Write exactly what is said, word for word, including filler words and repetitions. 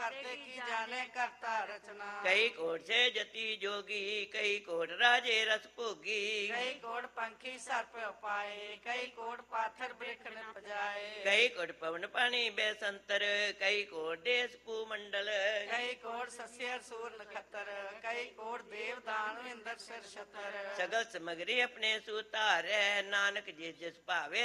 करते की जाने करता रचना। कई कोट से जति जोगी, कई कोट राजे रस भोगी। कई कोट पंखी सर्प उपाए, कई कोट पाथर वृक्ष न पजाए। कई कोट पवन पानी बेसंतर, कई कोट देश भूमंडल। कई कोट सस्य सूर नखतर, कई कोट देव दानव इंद्र सिर छतर। सगल समगरी अपने सुतार, नानक जिस जिस भावे